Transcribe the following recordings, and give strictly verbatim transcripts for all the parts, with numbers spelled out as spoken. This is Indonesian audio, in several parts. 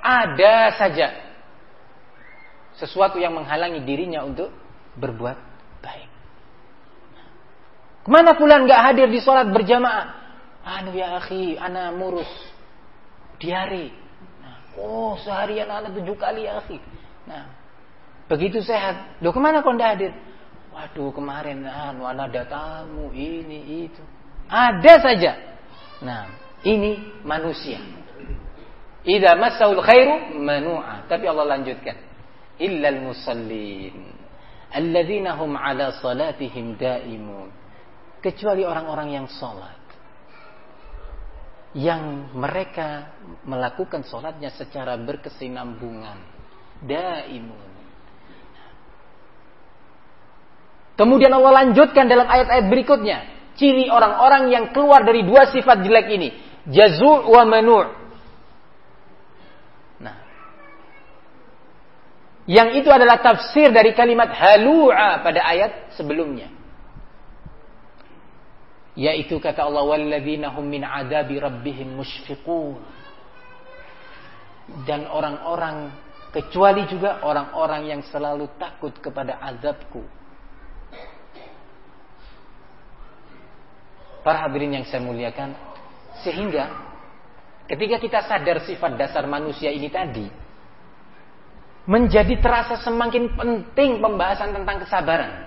Ada saja sesuatu yang menghalangi dirinya untuk berbuat baik. Kemana fulan gak hadir di sholat berjamaah? Anu ya akhi, ana murus diare. Nah, oh seharian ana tujuh kali ya akhi. Nah, begitu sehat. Loh kemana kau ndak hadir? Waduh kemarin anu ana ada tamu ini itu. Ada saja. Nah, ini manusia. Idza massaul khairu manu'a. Tapi Allah lanjutkan. Illal musallin alladzina hum ala salatihim daimun. Kecuali orang-orang yang salat, yang mereka melakukan salatnya secara berkesinambungan, daimun. Kemudian Allah lanjutkan dalam ayat-ayat berikutnya, ciri orang-orang yang keluar dari dua sifat jelek ini, jazu' wa manu'. Nah, yang itu adalah tafsir dari kalimat halu'a pada ayat sebelumnya. Yaitu kata Allah, walladzina hum min adabi rabbihim mushfiqun. Dan orang-orang, kecuali juga orang-orang yang selalu takut kepada azabku. Para hadirin yang saya muliakan, sehingga ketika kita sadar sifat dasar manusia ini tadi, menjadi terasa semakin penting pembahasan tentang kesabaran.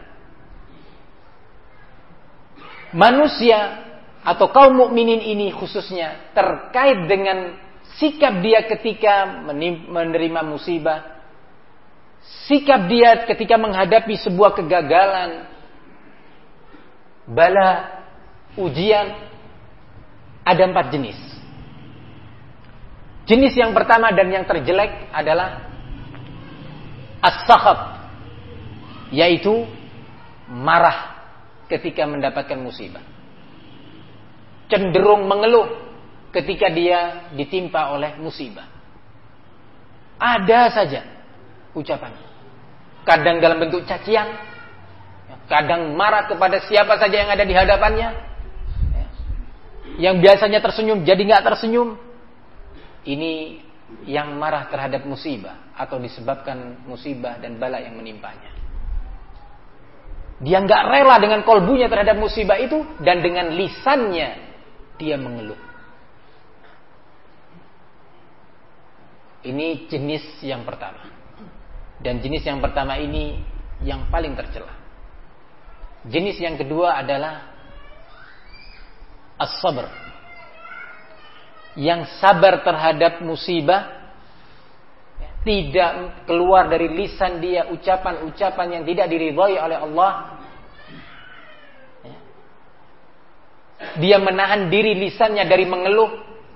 Manusia atau kaum mukminin ini khususnya terkait dengan sikap dia ketika menerima musibah, sikap dia ketika menghadapi sebuah kegagalan, bala, ujian, ada empat jenis. Jenis yang pertama dan yang terjelek adalah as-sakhat, yaitu marah ketika mendapatkan musibah, cenderung mengeluh ketika dia ditimpa oleh musibah. Ada saja ucapannya, kadang dalam bentuk cacian, kadang marah kepada siapa saja yang ada di hadapannya, yang biasanya tersenyum jadi nggak tersenyum. Ini yang marah terhadap musibah atau disebabkan musibah dan bala yang menimpanya. Dia nggak rela dengan kolbunya terhadap musibah itu, dan dengan lisannya dia mengeluh. Ini jenis yang pertama. Dan jenis yang pertama ini yang paling tercela. Jenis yang kedua adalah as-sabr. Yang sabar terhadap musibah, tidak keluar dari lisan dia ucapan-ucapan yang tidak diridhai oleh Allah. Dia menahan diri lisannya dari mengeluh.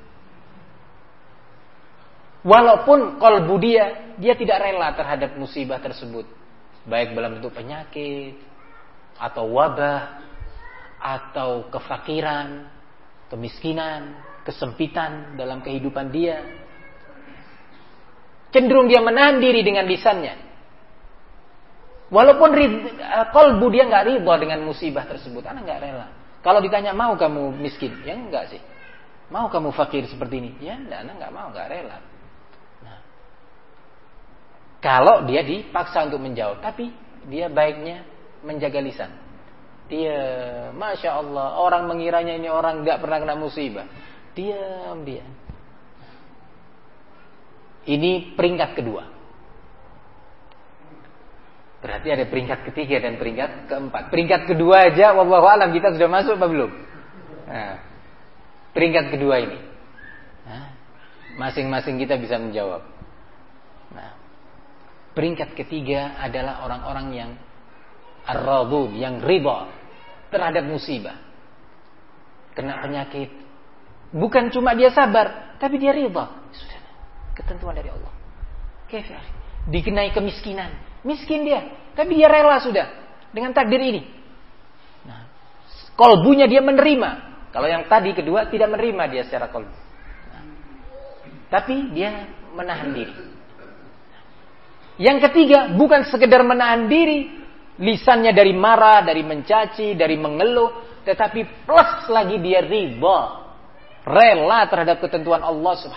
Walaupun kalbu dia, dia tidak rela terhadap musibah tersebut. Baik dalam bentuk penyakit, atau wabah, atau kefakiran, kemiskinan, kesempitan dalam kehidupan dia. Cenderung dia menahan diri dengan lisannya. Walaupun kalbu dia nggak ridha dengan musibah tersebut, anak nggak rela. Kalau ditanya mau kamu miskin, ya enggak sih. Mau kamu fakir seperti ini, ya enggak, anak nggak mau, nggak rela. Nah, kalau dia dipaksa untuk menjawab, tapi dia baiknya menjaga lisan. Dia, masya Allah, orang mengiranya ini orang nggak pernah kena musibah. Diam dia. Ini peringkat kedua. Berarti ada peringkat ketiga dan peringkat keempat. Peringkat kedua aja, wallahu alam, kita sudah masuk apa belum? Nah, peringkat kedua ini, nah, masing-masing kita bisa menjawab. Nah, peringkat ketiga adalah orang-orang yang ar-radud, yang ridha terhadap musibah. Kena penyakit, bukan cuma dia sabar, tapi dia ridha. Sudah, ketentuan dari Allah. Kafir. Dikenai kemiskinan, miskin dia, tapi dia rela sudah dengan takdir ini. Nah, kolbunya dia menerima. Kalau yang tadi kedua tidak menerima dia secara kolbu. Nah, tapi dia menahan diri. Yang ketiga bukan sekedar menahan diri, lisannya dari marah, dari mencaci, dari mengeluh, tetapi plus lagi dia ridha, rela terhadap ketentuan Allah Subhanahu